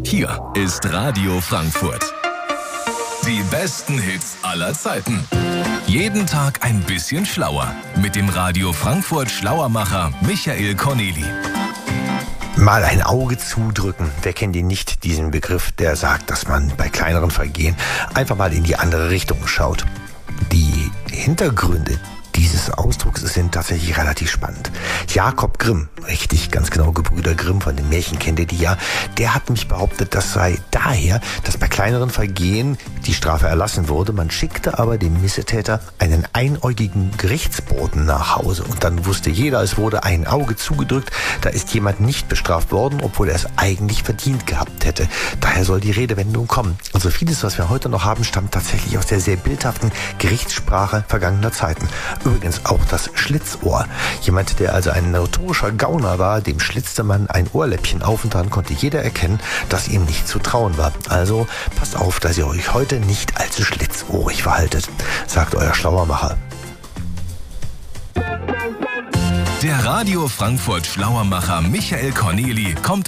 Hier ist Radio Frankfurt. Die besten Hits aller Zeiten. Jeden Tag ein bisschen schlauer. Mit dem Radio Frankfurt Schlauermacher Michael Corneli. Mal ein Auge zudrücken. Wer kennt ihn nicht, diesen Begriff, der sagt, dass man bei kleineren Vergehen einfach mal in die andere Richtung schaut. Die Hintergründe dieses Ausdrucks sind tatsächlich relativ spannend. Jakob Grimm, richtig, ganz genau, Gebrüder Grimm, von den Märchen kennt ihr die ja, der hat nämlich behauptet, das sei daher, dass bei kleineren Vergehen die Strafe erlassen wurde. Man schickte aber dem Missetäter einen einäugigen Gerichtsboten nach Hause und dann wusste jeder, es wurde ein Auge zugedrückt, da ist jemand nicht bestraft worden, obwohl er es eigentlich verdient gehabt hätte. Daher soll die Redewendung kommen. Also vieles, was wir heute noch haben, stammt tatsächlich aus der sehr bildhaften Gerichtssprache vergangener Zeiten. Übrigens auch das Schlitzohr. Jemand, der also ein notorischer Gauner war, dem schlitzte man ein Ohrläppchen auf und dann konnte jeder erkennen, dass ihm nicht zu trauen war. Also passt auf, dass ihr euch heute nicht allzu schlitzohrig verhaltet, sagt euer Schlauermacher. Der Radio Frankfurt Schlauermacher Michael Corneli kommt